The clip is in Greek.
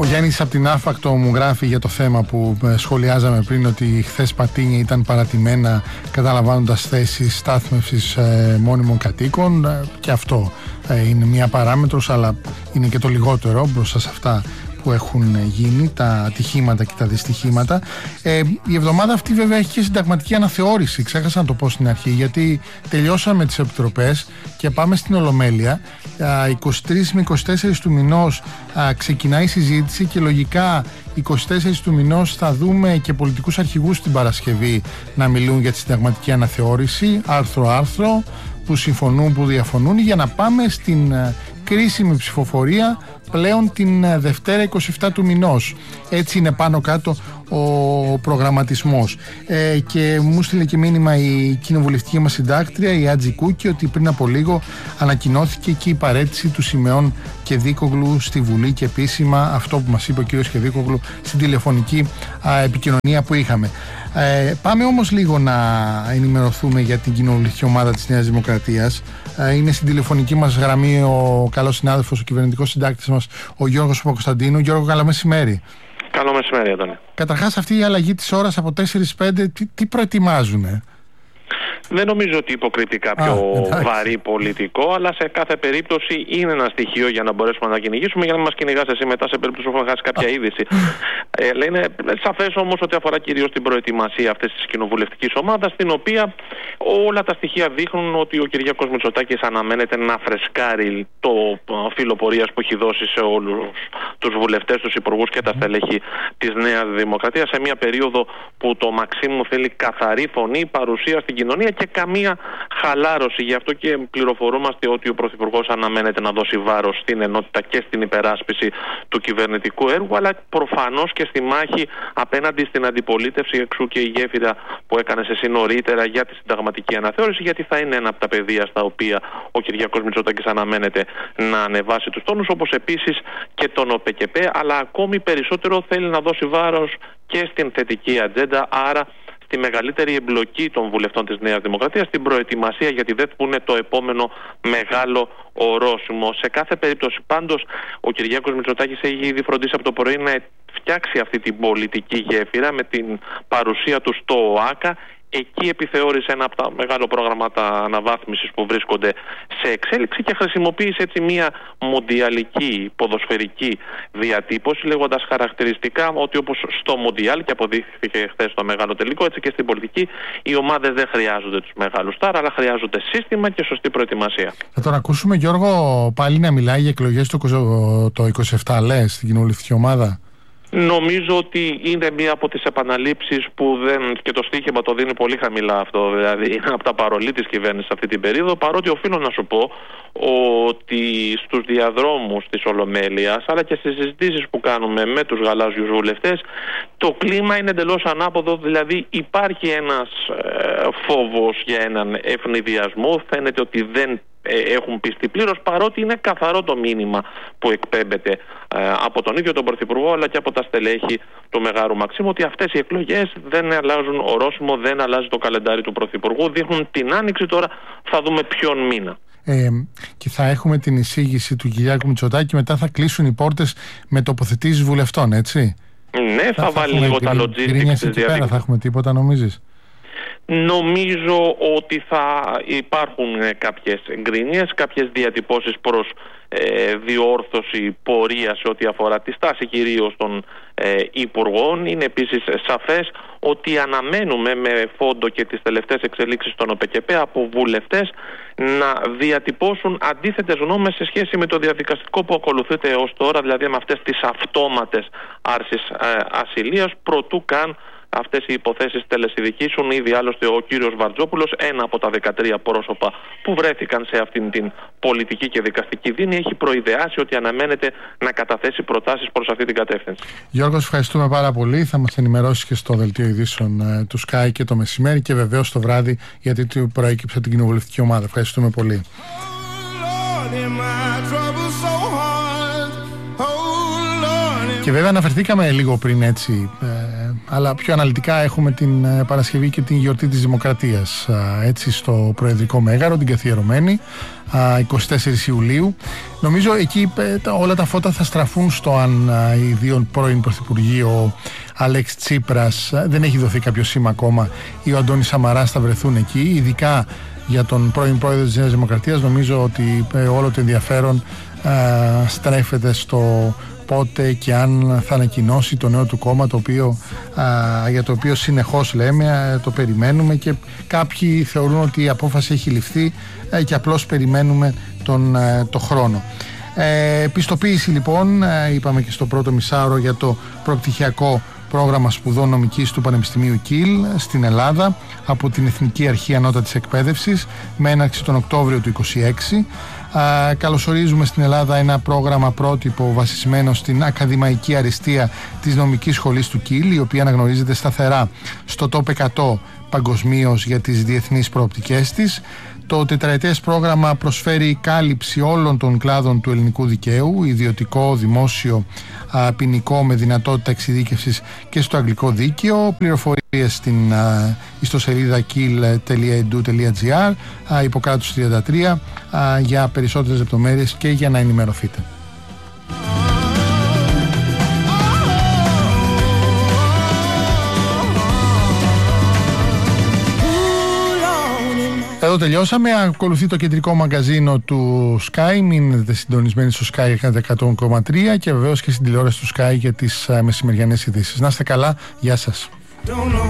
Γιάννης από την Άφακτο μου γράφει για το θέμα που σχολιάζαμε πριν, ότι χθες Πατίνια ήταν παρατημένα καταλαμβάνοντας θέσεις στάθμευσης μόνιμων κατοίκων, και αυτό είναι μια παράμετρος, αλλά είναι και το λιγότερο μπροστά σε αυτά που έχουν γίνει, τα ατυχήματα και τα δυστυχήματα. Η εβδομάδα αυτή βέβαια έχει και συνταγματική αναθεώρηση, ξέχασα να το πω στην αρχή, γιατί τελειώσαμε τις επιτροπές και πάμε στην Ολομέλεια. 23 με 24 του μηνός ξεκινάει η συζήτηση και λογικά 24 του μηνός θα δούμε και πολιτικούς αρχηγούς την Παρασκευή να μιλούν για τη συνταγματική αναθεώρηση, άρθρο-άρθρο, που συμφωνούν, που διαφωνούν, για να πάμε στην κρίσιμη ψηφοφορία πλέον την Δευτέρα 27 του μηνός. Έτσι είναι πάνω κάτω ο προγραμματισμός. Και μου στείλε και μήνυμα η κοινοβουλευτική μας συντάκτρια, η Άτζη Κούκη, ότι πριν από λίγο ανακοινώθηκε και η παραίτηση του Σιμεών Κεδίκογλου στη Βουλή, και επίσημα αυτό που μας είπε ο κύριος Κεδίκογλου στην τηλεφωνική επικοινωνία που είχαμε. Πάμε όμως λίγο να ενημερωθούμε για την κοινοβουλευτική ομάδα της Νέας Δημοκρατίας. Είναι στην τηλεφωνική μας γραμμή ο καλός συνάδελφος, ο κυβερνητικός συντάκτης μας, ο Γιώργος Παπακοσταντίνου. Γιώργο, καλό μεσημέρι. Καλό μεσημέρι, Αντώνη. Καταρχάς, αυτή η αλλαγή της ώρας από 4-5, τι προετοιμάζουνε? Δεν νομίζω ότι υποκριτεί κάποιο βαρύ πολιτικό, αλλά σε κάθε περίπτωση είναι ένα στοιχείο για να μπορέσουμε να κυνηγήσουμε, για να μας κυνηγάς εσύ μετά σε περίπτωση που έχουμε χάσει κάποια είδηση. Είναι σαφές όμως ότι αφορά κυρίως την προετοιμασία αυτής της κοινοβουλευτικής ομάδας, στην οποία όλα τα στοιχεία δείχνουν ότι ο Κυριάκος Μητσοτάκης αναμένεται να φρεσκάρει το φύλλο πορείας που έχει δώσει σε όλους τους βουλευτές, τους υπουργούς και τα στελέχη της Νέας Δημοκρατίας, σε μια περίοδο που το Μαξίμου θέλει καθαρή φωνή, παρουσία στην κοινωνία και καμία χαλάρωση. Γι' αυτό και πληροφορούμαστε ότι ο Πρωθυπουργός αναμένεται να δώσει βάρος στην ενότητα και στην υπεράσπιση του κυβερνητικού έργου, αλλά προφανώς και στη μάχη απέναντι στην αντιπολίτευση, εξού και η γέφυρα που έκανες εσύ νωρίτερα για τη συνταγματική αναθεώρηση, γιατί θα είναι ένα από τα πεδία στα οποία ο Κυριάκος Μητσοτάκης αναμένεται να ανεβάσει τους τόνους, όπως επίσης και τον ΟΠΚΠ, αλλά ακόμη περισσότερο θέλει να δώσει βάρος και στην θετική ατζέντα, άρα στη μεγαλύτερη εμπλοκή των βουλευτών της Νέας Δημοκρατίας στην προετοιμασία για τη ΔΕΘ, που είναι το επόμενο μεγάλο ορόσημο. Σε κάθε περίπτωση πάντως ο Κυριάκος Μητσοτάκης έχει ήδη φροντίσει από το πρωί να φτιάξει αυτή την πολιτική γέφυρα με την παρουσία του στο ΟΑΚΑ. Εκεί επιθεώρησε ένα από τα μεγάλα προγράμματα αναβάθμισης που βρίσκονται σε εξέλιξη και χρησιμοποίησε έτσι μια μοντιαλική ποδοσφαιρική διατύπωση, λέγοντας χαρακτηριστικά ότι όπως στο Μοντιάλ, και αποδείχθηκε χθες στο μεγάλο τελικό, έτσι και στην πολιτική οι ομάδες δεν χρειάζονται τους μεγάλους στάρ, αλλά χρειάζονται σύστημα και σωστή προετοιμασία. Θα τον ακούσουμε, Γιώργο, πάλι να μιλάει για εκλογές το 27, λες, στην κοινοβουλευτική ομάδα? Νομίζω ότι είναι μία από τις επαναλήψεις που και το στοίχημα το δίνει πολύ χαμηλά αυτό, δηλαδή είναι από τα παρολί της κυβέρνησης αυτή την περίοδο, παρότι οφείλω να σου πω ότι στους διαδρόμους της Ολομέλειας, αλλά και στις συζητήσεις που κάνουμε με τους γαλάζιους βουλευτές, το κλίμα είναι εντελώς ανάποδο, δηλαδή υπάρχει ένας φόβος για έναν ευνηδιασμό, φαίνεται ότι δεν έχουν πιστεί πλήρως, παρότι είναι καθαρό το μήνυμα που εκπέμπεται από τον ίδιο τον Πρωθυπουργό αλλά και από τα στελέχη του Μεγάρου Μαξίμου, ότι αυτές οι εκλογές δεν αλλάζουν ορόσημο, δεν αλλάζει το καλεντάρι του Πρωθυπουργού, δείχνουν την άνοιξη. Τώρα θα δούμε ποιον μήνα. Και θα έχουμε την εισήγηση του Κυριάκου Μητσοτάκη, μετά θα κλείσουν οι πόρτες με τοποθετήσεις βουλευτών, έτσι? Ναι, θα βάλει λίγο τα logistics της διαδικασίας. Θα έχουμε τίποτα, νομίζεις? Νομίζω ότι θα υπάρχουν κάποιες γκρίνιες, κάποιες διατυπώσεις προς διόρθωση πορεία σε ό,τι αφορά τη στάση κυρίως των υπουργών. Είναι επίσης σαφές ότι αναμένουμε με φόντο και τις τελευταίες εξελίξεις των ΟΠΚΠ από βουλευτές να διατυπώσουν αντίθετες γνώμες σε σχέση με το διαδικαστικό που ακολουθείται έως τώρα, δηλαδή με αυτές τις αυτόματες άρσεις ασυλίας, προτού καν αυτές οι υποθέσεις τελεσιδικήσουν. Ήδη άλλωστε ο κύριος Βαρτζόπουλος, ένα από τα 13 πρόσωπα που βρέθηκαν σε αυτήν την πολιτική και δικαστική δίνη, έχει προειδεάσει ότι αναμένεται να καταθέσει προτάσεις προς αυτή την κατεύθυνση. Γιώργο, ευχαριστούμε πάρα πολύ. Θα μας ενημερώσει και στο δελτίο ειδήσεων του Sky και το μεσημέρι και βεβαίως το βράδυ, γιατί του προέκυψε την κοινοβουλευτική ομάδα. Ευχαριστούμε πολύ. Και βέβαια αναφερθήκαμε λίγο πριν έτσι αλλά πιο αναλυτικά έχουμε την Παρασκευή και την γιορτή της Δημοκρατίας, έτσι, στο Προεδρικό Μέγαρο, την καθιερωμένη, 24 Ιουλίου. Νομίζω εκεί όλα τα φώτα θα στραφούν στο αν οι δύο πρώην πρωθυπουργοί, ο Αλέξη Τσίπρας, δεν έχει δοθεί κάποιο σήμα ακόμα, ή ο Αντώνης Σαμαράς θα βρεθούν εκεί. Ειδικά για τον πρώην πρόεδρο της Νέας Δημοκρατίας νομίζω ότι όλο το ενδιαφέρον στρέφεται στο πότε και αν θα ανακοινώσει το νέο του κόμμα, για το οποίο συνεχώς λέμε, το περιμένουμε, και κάποιοι θεωρούν ότι η απόφαση έχει ληφθεί και απλώς περιμένουμε το χρόνο. Πιστοποίηση λοιπόν, είπαμε και στο πρώτο μισάωρο, για το προπτυχιακό πρόγραμμα σπουδών νομικής του Πανεπιστημίου Κιλ στην Ελλάδα από την Εθνική Αρχή Ανώτατης Εκπαίδευσης, με έναρξη τον Οκτώβριο του 2026. Καλωσορίζουμε στην Ελλάδα ένα πρόγραμμα πρότυπο βασισμένο στην ακαδημαϊκή αριστεία της νομικής σχολής του Κιλ, η οποία αναγνωρίζεται σταθερά στο top 100 παγκοσμίως για τις διεθνείς προοπτικές της. Το τετραετές πρόγραμμα προσφέρει κάλυψη όλων των κλάδων του ελληνικού δικαίου, ιδιωτικό, δημόσιο, ποινικό, με δυνατότητα εξειδίκευσης και στο αγγλικό δίκαιο. Πληροφορίες στην ιστοσελίδα kill.edu.gr υποκράτους 33 για περισσότερες λεπτομέρειες και για να ενημερωθείτε. Εδώ τελειώσαμε. Ακολουθεί το κεντρικό μαγκαζίνο του Sky. Μείνετε συντονισμένοι στο Sky 100,3 και βεβαίως και στην τηλεόραση του Sky για τις μεσημεριανές ειδήσεις. Να είστε καλά. Γεια σας.